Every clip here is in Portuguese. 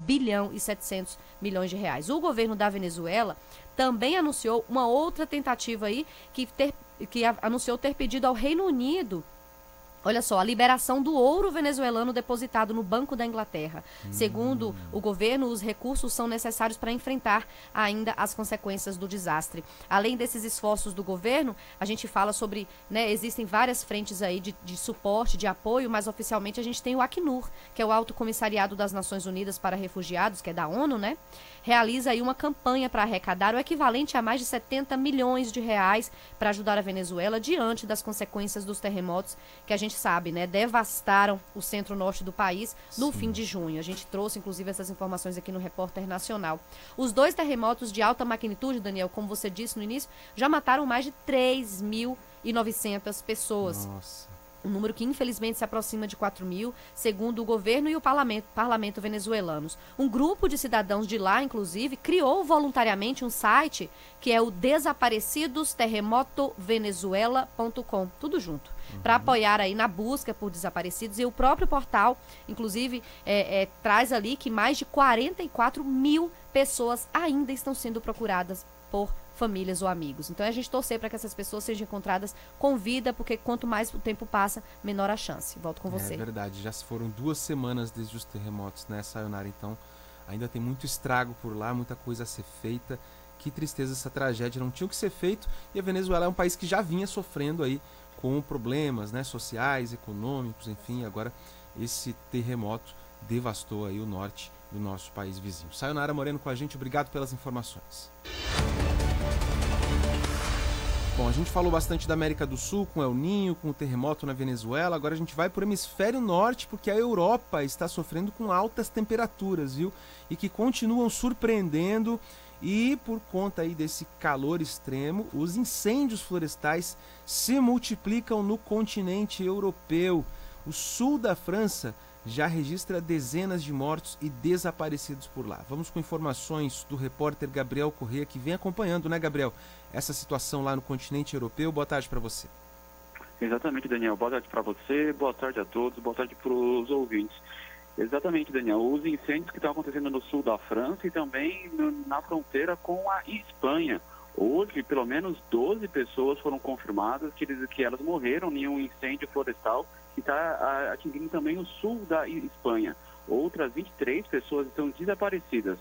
bilhão e 700 milhões de reais. O governo da Venezuela também anunciou uma outra tentativa aí, que anunciou ter pedido ao Reino Unido, olha só, a liberação do ouro venezuelano depositado no Banco da Inglaterra. Segundo o governo, os recursos são necessários para enfrentar ainda as consequências do desastre. Além desses esforços do governo, a gente fala sobre, né, existem várias frentes aí de suporte, de apoio, mas oficialmente a gente tem o Acnur, que é o Alto Comissariado das Nações Unidas para Refugiados, que é da ONU, né? Realiza aí uma campanha para arrecadar o equivalente a mais de 70 milhões de reais para ajudar a Venezuela diante das consequências dos terremotos que a gente sabe, né, devastaram o centro-norte do país no fim de junho. A gente trouxe, inclusive, essas informações aqui no Repórter Nacional. Os 2 terremotos de alta magnitude, Daniel, como você disse no início, já mataram mais de 3.900 pessoas. Nossa. Um número que infelizmente se aproxima de 4.000, segundo o governo e o parlamento venezuelanos. Um grupo de cidadãos de lá, inclusive, criou voluntariamente um site que é o desaparecidosterremotovenezuela.com, tudo junto, para apoiar aí na busca por desaparecidos. E o próprio portal, inclusive, traz ali que mais de 44 mil pessoas ainda estão sendo procuradas por famílias ou amigos. Então a gente torcer para que essas pessoas sejam encontradas com vida, porque quanto mais o tempo passa, menor a chance. Volto com você. É verdade, já se foram 2 semanas desde os terremotos, né, Sayonara? Então ainda tem muito estrago por lá, muita coisa a ser feita. Que tristeza essa tragédia, não tinha o que ser feito. E a Venezuela é um país que já vinha sofrendo aí com problemas, né, sociais, econômicos, enfim. Agora esse terremoto devastou aí o norte do nosso país vizinho. Sayonara Moreno com a gente, obrigado pelas informações. Bom, a gente falou bastante da América do Sul, com El Niño, com o terremoto na Venezuela. Agora a gente vai para o hemisfério norte, porque a Europa está sofrendo com altas temperaturas, viu? E que continuam surpreendendo. E por conta aí desse calor extremo, os incêndios florestais se multiplicam no continente europeu. O sul da França já registra dezenas de mortos e desaparecidos por lá. Vamos com informações do repórter Gabriel Corrêa, que vem acompanhando, né, Gabriel, essa situação lá no continente europeu. Boa tarde para você. Exatamente, Daniel. Boa tarde para você, boa tarde a todos, boa tarde para os ouvintes. Exatamente, Daniel. Os incêndios que estão acontecendo no sul da França e também na fronteira com a Espanha. Hoje, pelo menos 12 pessoas foram confirmadas que elas morreram em um incêndio florestal que está atingindo também o sul da Espanha. Outras 23 pessoas estão desaparecidas.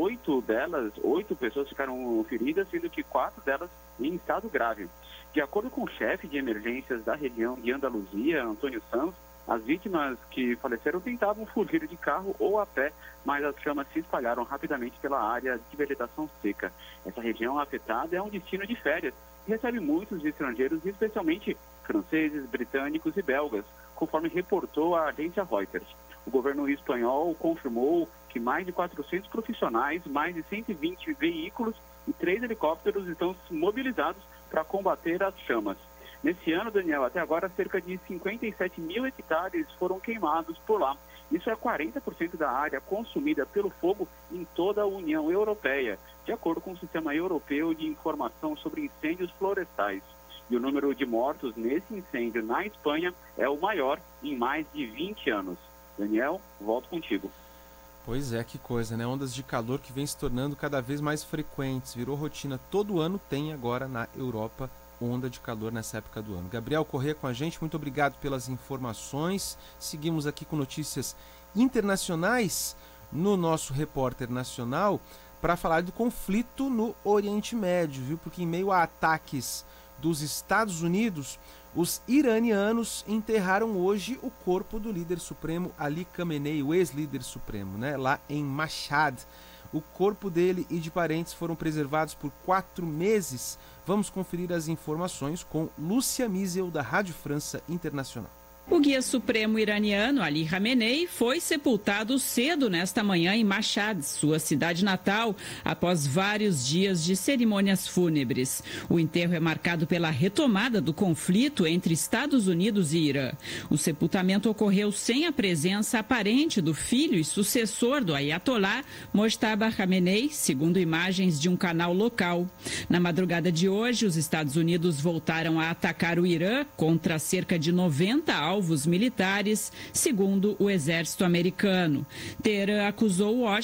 8 pessoas ficaram feridas, sendo que 4 delas em estado grave. De acordo com o chefe de emergências da região de Andaluzia, Antônio Sanz, as vítimas que faleceram tentavam fugir de carro ou a pé, mas as chamas se espalharam rapidamente pela área de vegetação seca. Essa região afetada é um destino de férias e recebe muitos estrangeiros, especialmente franceses, britânicos e belgas, conforme reportou a agência Reuters. O governo espanhol confirmou que mais de 400 profissionais, mais de 120 veículos e 3 helicópteros estão mobilizados para combater as chamas. Nesse ano, Daniel, até agora cerca de 57 mil hectares foram queimados por lá. Isso é 40% da área consumida pelo fogo em toda a União Europeia, de acordo com o Sistema Europeu de Informação sobre Incêndios Florestais. E o número de mortos nesse incêndio na Espanha é o maior em mais de 20 anos. Daniel, volto contigo. Pois é, que coisa, né? Ondas de calor que vêm se tornando cada vez mais frequentes. Virou rotina. Todo ano tem agora na Europa onda de calor nessa época do ano. Gabriel Corrêa com a gente, muito obrigado pelas informações. Seguimos aqui com notícias internacionais no nosso Repórter Nacional para falar do conflito no Oriente Médio, viu? Porque em meio a ataques dos Estados Unidos, os iranianos enterraram hoje o corpo do líder supremo Ali Khamenei, o ex-líder supremo, né? Lá em Mashhad. O corpo dele e de parentes foram preservados por 4 meses. Vamos conferir as informações com Lúcia Miesel, da Rádio França Internacional. O guia supremo iraniano Ali Khamenei foi sepultado cedo nesta manhã em Mashhad, sua cidade natal, após vários dias de cerimônias fúnebres. O enterro é marcado pela retomada do conflito entre Estados Unidos e Irã. O sepultamento ocorreu sem a presença aparente do filho e sucessor do Ayatollah, Mojtaba Khamenei, segundo imagens de um canal local. Na madrugada de hoje, os Estados Unidos voltaram a atacar o Irã contra cerca de 90 alvos militares, segundo o exército americano. Teherã acusou Washington